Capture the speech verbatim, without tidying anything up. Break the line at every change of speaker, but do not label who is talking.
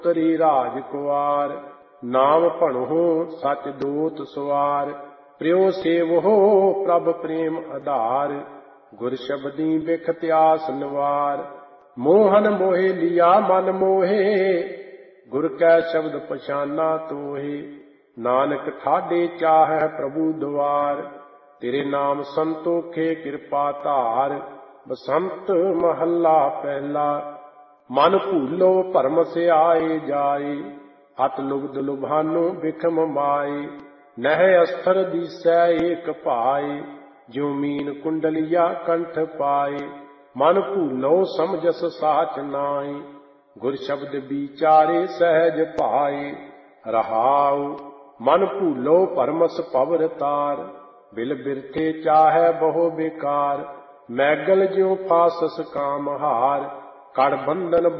ਤਰੀ ਰਾਜ ਕੁਆਰ। ਨਾਮ ਭਣਹੁ ਸਚ ਦੂਤ ਸਵਾਰ, ਪ੍ਰਿਉ ਸੇਵਹੁ ਪ੍ਰਭ ਪ੍ਰੇਮ ਆਧਾਰ। ਗੁਰ ਸ਼ਬਦੀ ਬਿਖਤ ਆਸ ਨਿਵਾਰ, ਮੋਹਨ ਮੋਹਿ ਲਿਆ ਮਨ ਮੋਹੇ। ਗੁਰ ਕੈ ਸ਼ਬਦ ਪਛਾਨਾ ਤੋਹੇ, ਨਾਨਕ ਠਾਡੇ ਚਾਹੈ ਪ੍ਰਭੂ ਦੁਆਰ। ਤੇਰੇ ਨਾਮ ਸੰਤੋਖੇ ਕਿਰਪਾ ਧਾਰ, ਬਸੰਤ ਮਹੱਲਾ ਪਹਿਲਾ। ਮਨ ਭੂਲੋ ਭਰਮ ਸਿਆਏ ਜਾਏ, ਅਤ ਲੁਬਧ ਲੁਭਾਨੋ ਬਿਖਮ ਮਾਏ। ਨਹਿ ਅਸਥਰ ਦੀਸੈ ਏਕ ਭਾਏ, ਜਿਉ ਮੀਨ ਕੁੰਡਲੀਆ ਕੰਠ ਪਾਏ। ਮਨ ਭੂਲੋ ਸਮਝਸ ਸਾਚ ਨਾਏ, ਗੁਰ ਸ਼ਬਦ ਵਿਚਾਰੇ ਸਹਿਜ ਭਾਏ। ਰਹਾਉ ਮਨ ਭੂਲੋ ਭਰਮਸ ਭਵਰ ਤਾਰ, ਬਿਲ ਬਿਰਥੇ ਚਾਹੈ ਬਹੁ ਬੇਕਾਰ। ਮੈਗਲ ਜਿਉ ਫਾਸਸ ਕਾਮ ਹਾਰ, ਕੜ ਬੰਧਨ